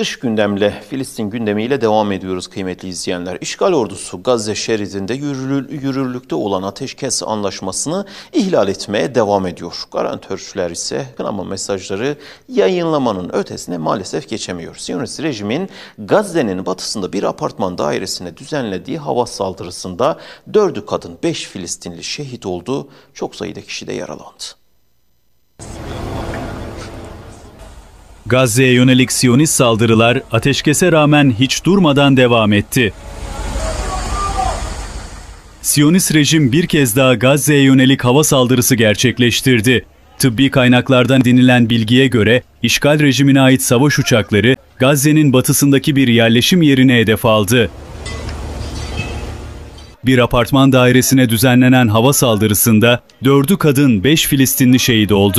Dış gündemle, Filistin gündemiyle devam ediyoruz kıymetli izleyenler. İşgal ordusu Gazze şeridinde yürürlükte olan ateşkes anlaşmasını ihlal etmeye devam ediyor. Garantörler ise kınama mesajları yayınlamanın ötesine maalesef geçemiyor. Siyonist rejimin Gazze'nin batısında bir apartman dairesine düzenlediği hava saldırısında 4'ü kadın 5 Filistinli şehit oldu, çok sayıda kişi de yaralandı. Gazze'ye yönelik Siyonist saldırılar ateşkese rağmen hiç durmadan devam etti. Siyonist rejim bir kez daha Gazze'ye yönelik hava saldırısı gerçekleştirdi. Tıbbi kaynaklardan edinilen bilgiye göre işgal rejimine ait savaş uçakları Gazze'nin batısındaki bir yerleşim yerine hedef aldı. Bir apartman dairesine düzenlenen hava saldırısında 4'ü kadın 5 Filistinli şehit oldu.